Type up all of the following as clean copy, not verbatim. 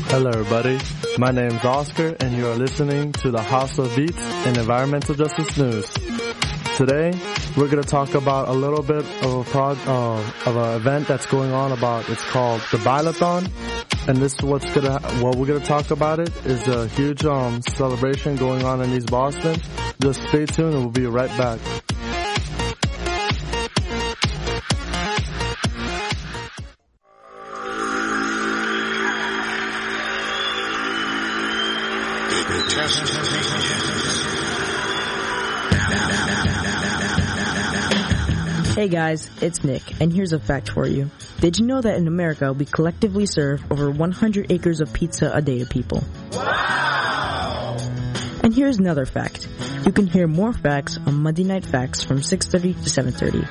Hello everybody, my name is Oscar and you are listening to the House of Beats and Environmental Justice News. Today, we're going to talk about a little bit of an event that's going on it's called the Bilathon. And this is what we're going to talk about it is a huge celebration going on in East Boston. Just stay tuned and we'll be right back. Hey guys, it's Nick, and here's a fact for you. Did you know that in America, we collectively serve over 100 acres of pizza a day to people? Wow! And here's another fact. You can hear more facts on Monday Night Facts from 6:30 to 7:30.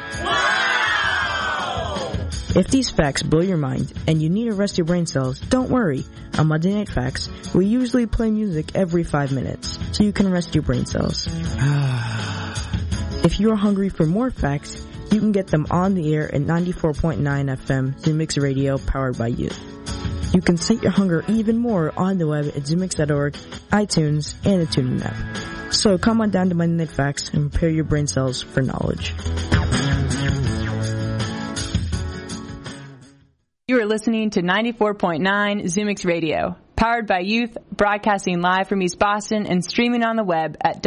Wow! If these facts blow your mind and you need to rest your brain cells, don't worry. On Monday Night Facts, we usually play music every 5 minutes, so you can rest your brain cells. If you are hungry for more facts, you can get them on the air at 94.9 FM Zoomix Radio, powered by youth. You can set your hunger even more on the web at zoomix.org, iTunes, and the TuneIn app. So come on down to Monday Night Facts and prepare your brain cells for knowledge. You are listening to 94.9 Zoomix Radio, powered by youth, broadcasting live from East Boston and streaming on the web at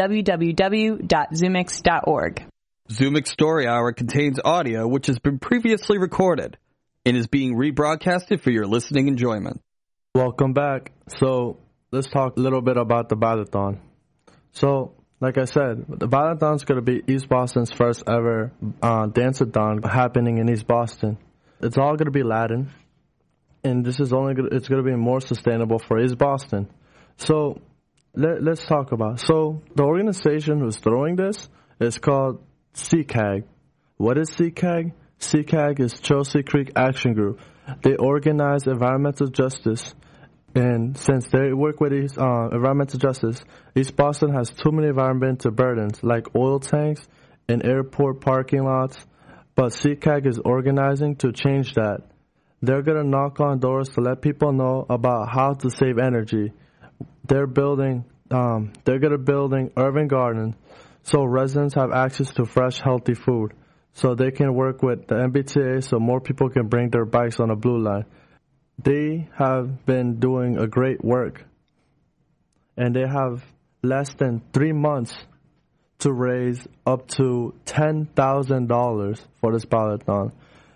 www.zoomix.org. Zoomix Story Hour contains audio which has been previously recorded and is being rebroadcasted for your listening enjoyment. Welcome back. So, let's talk a little bit about the Bilathon. So, like I said, the Bilathon is going to be East Boston's first ever dance-a-thon happening in East Boston. It's all going to be Latin, and it's going to be more sustainable for East Boston. So, let's talk about it. So, the organization who's throwing this is called CCAG. What is CCAG? CCAG is Chelsea Creek Action Group. They organize environmental justice, and since they work with environmental justice, East Boston has too many environmental burdens like oil tanks and airport parking lots, but CCAG is organizing to change that. They're going to knock on doors to let people know about how to save energy. They're going to building urban gardens so residents have access to fresh, healthy food. So they can work with the MBTA so more people can bring their bikes on the Blue Line. They have been doing a great work. And they have less than 3 months to raise up to $10,000 for this Bilathon.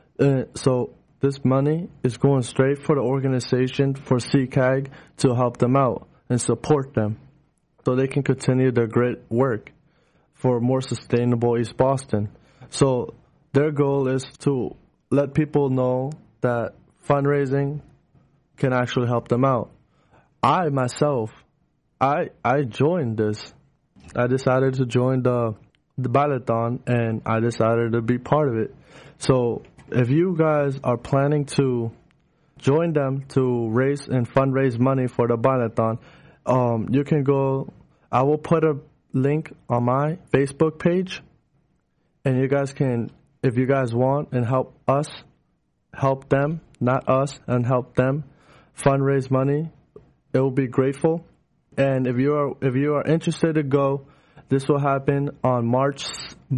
So this money is going straight for the organization, for CCAG, to help them out and support them so they can continue their great work for more sustainable East Boston. So their goal is to let people know that fundraising can actually help them out. I myself, I joined this. I decided to join the Bilathon, and I decided to be part of it. So if you guys are planning to join them to raise and fundraise money for the Bilathon, you can go. I will put a link on my Facebook page, and you guys can, if you guys want and help us, help them, not us, and help them fundraise money, it will be grateful. And if you are interested to go, this will happen on March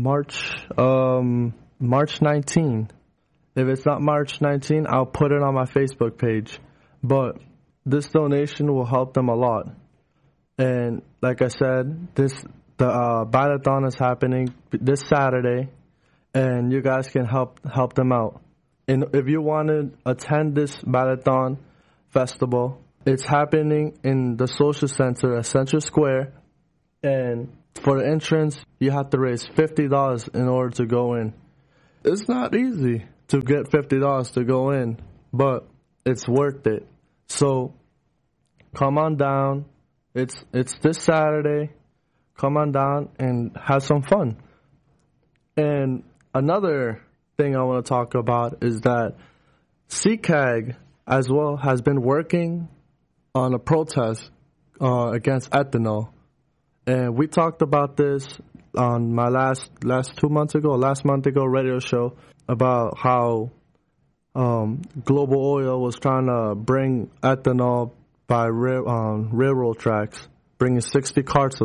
19. If it's not March 19, I'll put it on my Facebook page. But this donation will help them a lot. And like I said, the Bilathon is happening this Saturday, and you guys can help them out. And if you want to attend this Bilathon festival, it's happening in the Social Center at Central Square, and for the entrance, you have to raise $50 in order to go in. It's not easy to get $50 to go in, but it's worth it. So come on down. It's this Saturday. Come on down and have some fun. And another thing I want to talk about is that CCAG as well has been working on a protest against ethanol. And we talked about this on my last month ago radio show about how Global Oil was trying to bring ethanol by railroad tracks, bringing 60 carts,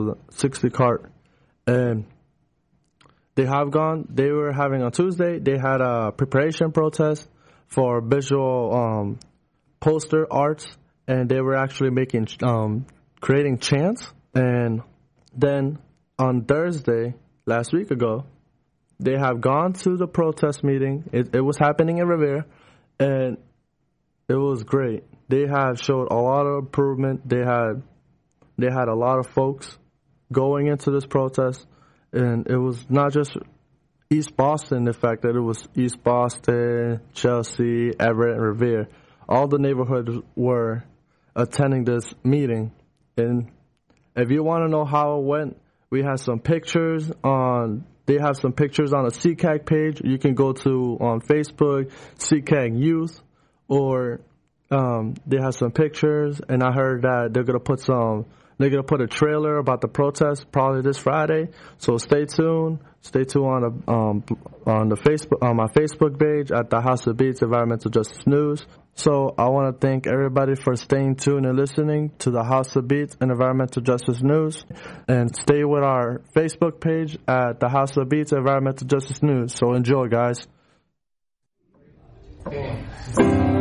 and they were having on Tuesday, they had a preparation protest for visual poster arts, and they were actually creating chants. And then on Thursday, last week ago, they have gone to the protest meeting. It was happening in Revere, and it was great. They have showed a lot of improvement. They had a lot of folks going into this protest, and it was not just East Boston, the fact that it was East Boston, Chelsea, Everett, and Revere. All the neighborhoods were attending this meeting. And if you want to know how it went, we have some pictures they have some pictures on the CCAG page. You can go to on Facebook, CCAG Youth, or they have some pictures, and I heard that they're gonna put a trailer about the protest probably this Friday. So stay tuned. Stay tuned on my Facebook page at the House of Beats Environmental Justice News. So I want to thank everybody for staying tuned and listening to the House of Beats and Environmental Justice News, and stay with our Facebook page at the House of Beats Environmental Justice News. So enjoy, guys.